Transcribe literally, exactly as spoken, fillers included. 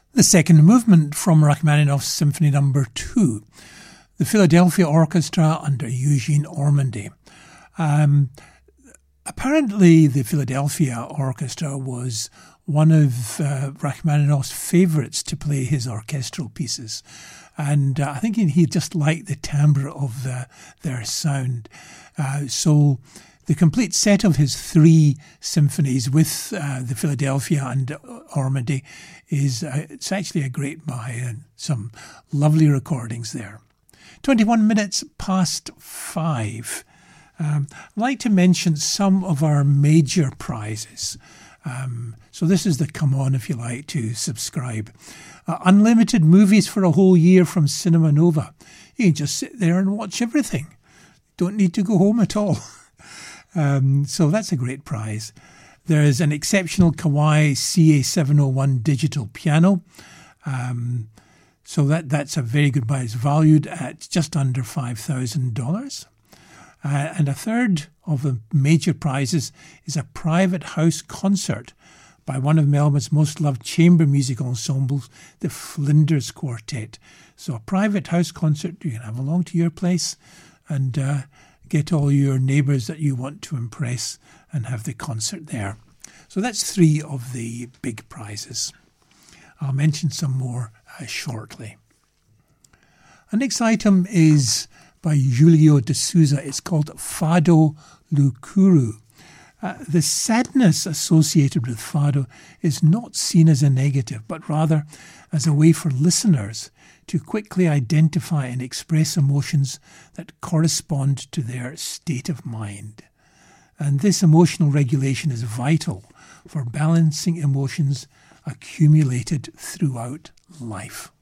The second movement from Rachmaninoff's Symphony Number two, the Philadelphia Orchestra under Eugene Ormandy. Um, apparently, the Philadelphia Orchestra was one of uh, Rachmaninoff's favourites to play his orchestral pieces. And uh, I think he, he just liked the timbre of uh, their sound. Uh, so the complete set of his three symphonies with uh, the Philadelphia and Ormandy is uh, it's actually a great buy and some lovely recordings there. twenty-one minutes past five. Um, I'd like to mention some of our major prizes. Um, so this is the come on if you like to subscribe. Uh, unlimited movies for a whole year from Cinema Nova. You can just sit there and watch everything. Don't need to go home at all. um, so that's a great prize. There is an exceptional Kawai C A seven oh one digital piano. Um, so that, that's a very good prize, valued at just under five thousand dollars. Uh, and a third of the major prizes is a private house concert by one of Melbourne's most loved chamber music ensembles, the Flinders Quartet. So a private house concert you can have along to your place and uh, get all your neighbours that you want to impress and have the concert there. So that's three of the big prizes. I'll mention some more uh, shortly. Our next item is by Julio de Souza. It's called Fado Lucuru. Uh, the sadness associated with fado is not seen as a negative, but rather as a way for listeners to quickly identify and express emotions that correspond to their state of mind. And this emotional regulation is vital for balancing emotions accumulated throughout life.